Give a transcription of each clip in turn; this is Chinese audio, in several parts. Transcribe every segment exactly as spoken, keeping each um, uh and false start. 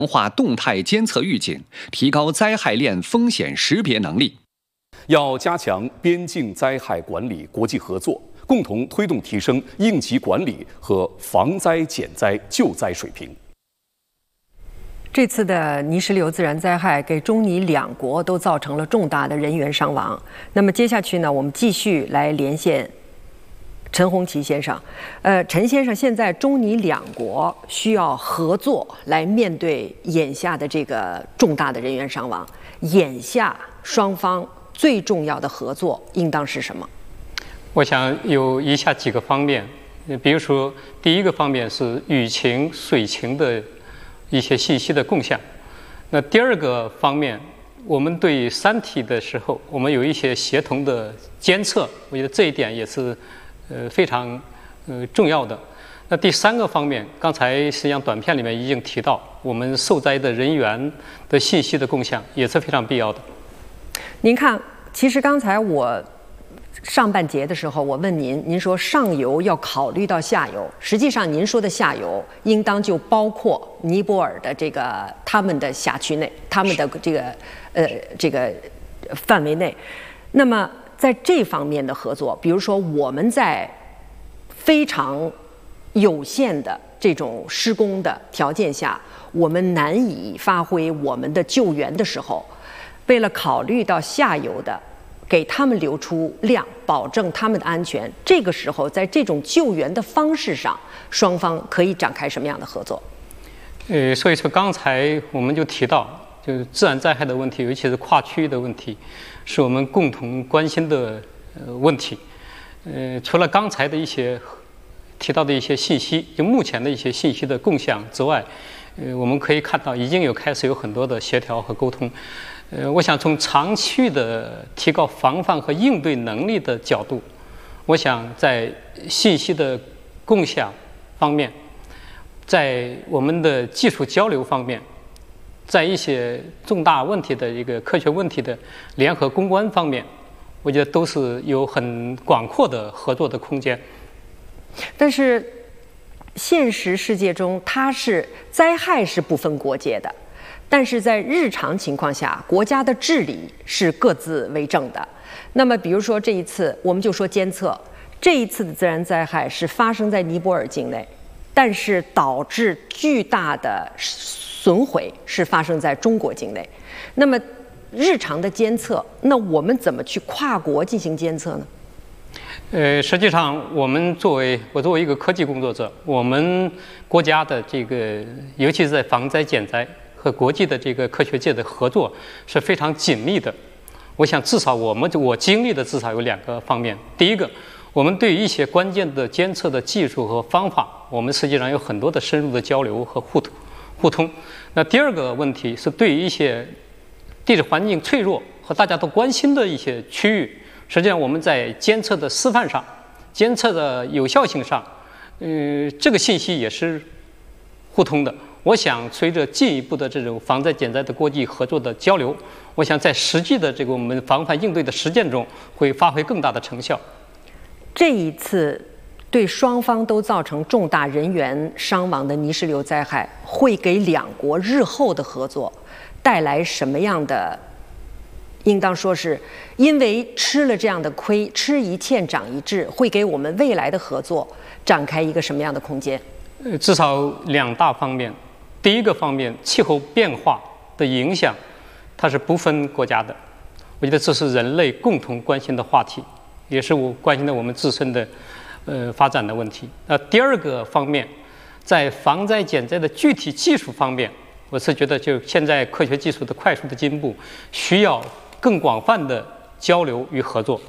强化动态监测预警，提高灾害链风险识别能力。 要加强边境灾害管理国际合作，共同推动提升应急管理和防灾减灾救灾水平。 这次的泥石流自然灾害给中泥两国都造成了重大的人员伤亡。那么接下去呢，我们继续来连线陈红旗先生。呃，陈先生，现在中泥两国需要合作来面对眼下的这个重大的人员伤亡。眼下双方最重要的合作应当是什么？ 我想有以下几个方面，比如说，第一个方面是雨情、水情的一些信息的共享。那第二个方面，我们对山体的时候，我们有一些协同的监测，我觉得这一点也是呃非常呃重要的。那第三个方面，刚才实际上短片里面已经提到，我们受灾的人员的信息的共享也是非常必要的。 您看，其实刚才我上半节的时候，我问您，您说上游要考虑到下游，实际上您说的下游应当就包括尼泊尔的这个他们的辖区内，他们的这个呃这个范围内。那么在这方面的合作，比如说我们在非常有限的这种施工的条件下，我们难以发挥我们的救援的时候，为了考虑到下游的，给他们留出量，保证他们的安全，这个时候在这种救援的方式上，双方可以展开什么样的合作？ 呃，所以说刚才我们就提到，就是自然灾害的问题，尤其是跨区域的问题，是我们共同关心的呃问题。呃，除了刚才的一些提到的一些信息，就目前的一些信息的共享之外，呃，我们可以看到已经有开始有很多的协调和沟通。呃，我想从长期的提高防范和应对能力的角度，我想在信息的共享方面，在我们的技术交流方面，在一些重大问题的一个科学问题的联合攻关方面，我觉得都是有很广阔的合作的空间。 但是现实世界中，它是灾害是不分国界的。但是在日常情况下，国家的治理是各自为政的。那么，比如说这一次，我们就说监测，这一次的自然灾害是发生在尼泊尔境内，但是导致巨大的损毁是发生在中国境内。那么，日常的监测，那我们怎么去跨国进行监测呢？ 呃，实际上，我们作为我作为一个科技工作者，我们国家的这个，尤其是在防灾减灾和国际的这个科学界的合作是非常紧密的。我想至少我们我经历的至少有两个方面。第一个，我们对于一些关键的监测的技术和方法，我们实际上有很多的深入的交流和互通互通。那第二个问题是对于一些地质环境脆弱和大家都关心的一些区域，实际上我们在监测的示范上、监测的有效性上，呃，这个信息也是互通的。我想，随着进一步的这种防灾减灾的国际合作的交流，我想在实际的这个我们防范应对的实践中，会发挥更大的成效。 这一次对双方都造成重大人员伤亡的泥石流灾害，会给两国日后的合作带来什么样的？应当说是因为吃了这样的亏，吃一堑长一智，会给我们未来的合作展开一个什么样的空间？ 呃，至少两大方面。第一个方面，气候变化的影响，它是不分国家的。我觉得这是人类共同关心的话题，也是我关心的我们自身的呃发展的问题。那第二个方面，在防灾减灾的具体技术方面，我是觉得就现在科学技术的快速的进步，需要更广泛的交流与合作。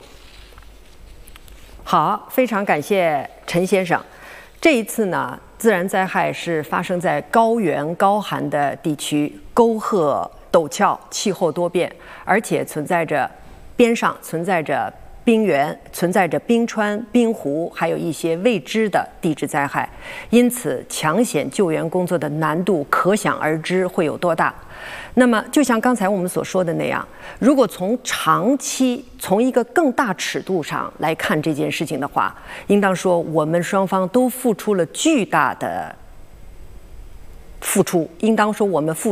好，非常感谢陈先生。这一次呢，自然灾害是发生在高原高寒的地区，沟壑陡峭，气候多变，而且存在着边上存在着冰原，存在着冰川、冰湖，还有一些未知的地质灾害，因此抢险救援工作的难度可想而知会有多大。那么，就像刚才我们所说的那样，如果从长期、从一个更大尺度上来看这件事情的话，应当说我们双方都付出了巨大的付出，应当说我们付。